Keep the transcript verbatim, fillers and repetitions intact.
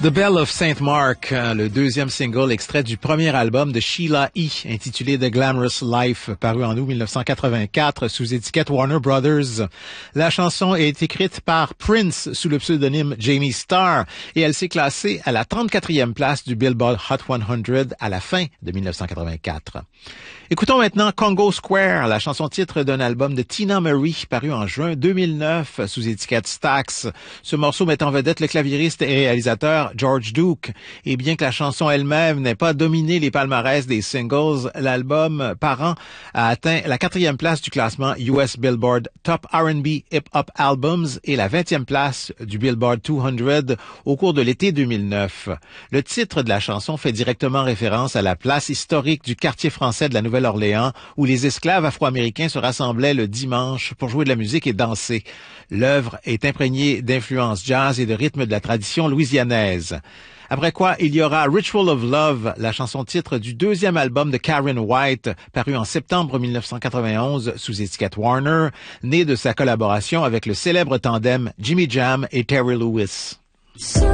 The Belle of Saint Mark, le deuxième single extrait du premier album de Sheila E., intitulé The Glamorous Life, paru en août mille neuf cent quatre-vingt-quatre sous étiquette Warner Brothers. La chanson est écrite par Prince sous le pseudonyme Jamie Starr et elle s'est classée à la trente-quatrième place du Billboard Hot cent à la fin de mille neuf cent quatre-vingt-quatre. Écoutons maintenant Congo Square, la chanson-titre d'un album de Tina Marie, paru en juin deux mille neuf sous étiquette Stax. Ce morceau met en vedette le claviériste et réalisateur George Duke. Et bien que la chanson elle-même n'ait pas dominé les palmarès des singles, l'album parent a atteint la quatrième place du classement U S Billboard Top R and B Hip Hop Albums et la vingtième place du Billboard deux cents au cours de l'été deux mille neuf. Le titre de la chanson fait directement référence à la place historique du quartier français de la Nouvelle-Orléans où les esclaves afro-américains se rassemblaient le dimanche pour jouer de la musique et danser. L'œuvre est imprégnée d'influences jazz et de rythmes de la tradition louisianaise. Après quoi, il y aura Ritual of Love, la chanson-titre du deuxième album de Karen White, paru en septembre mille neuf cent quatre-vingt-onze sous étiquette Warner, né de sa collaboration avec le célèbre tandem Jimmy Jam et Terry Lewis.